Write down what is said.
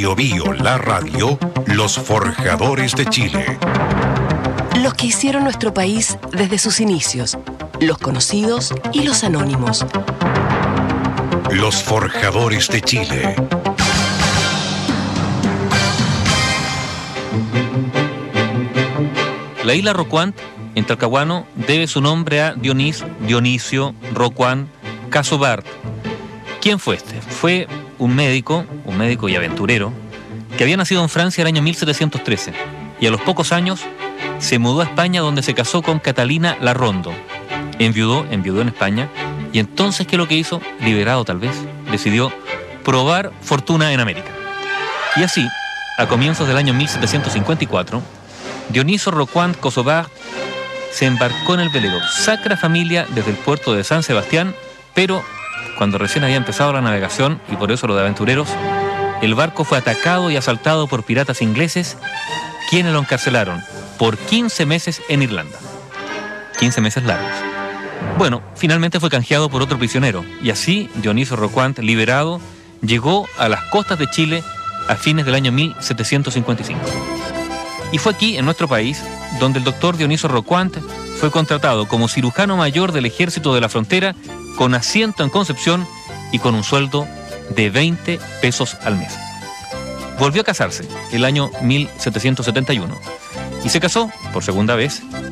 Bio Bio, la radio, los forjadores de Chile. Los que hicieron nuestro país desde sus inicios, los conocidos y los anónimos. Los forjadores de Chile. La isla Rocuant, en Talcahuano, debe su nombre a Dionisio Rocuant Casobart. ¿Quién fue este? Fue un médico y aventurero, que había nacido en Francia el año 1713 y a los pocos años se mudó a España, donde se casó con Catalina Larrondo. Enviudó en España, y entonces, ¿qué es lo que hizo? Liberado tal vez, decidió probar fortuna en América. Y así, a comienzos del año 1754, Dionisio Rocuant Casobart se embarcó en el velero Sacra Familia desde el puerto de San Sebastián, pero cuando recién había empezado la navegación, y por eso lo de aventureros, el barco fue atacado y asaltado por piratas ingleses, quienes lo encarcelaron por 15 meses en Irlanda. 15 meses largos. Bueno, finalmente fue canjeado por otro prisionero, y así Dionisio Rocuant, liberado, llegó a las costas de Chile a fines del año 1755. Y fue aquí, en nuestro país, donde el doctor Dionisio Rocuant fue contratado como cirujano mayor del Ejército de la Frontera, con asiento en Concepción y con un sueldo de 20 pesos al mes. Volvió a casarse el año 1771 y se casó por segunda vez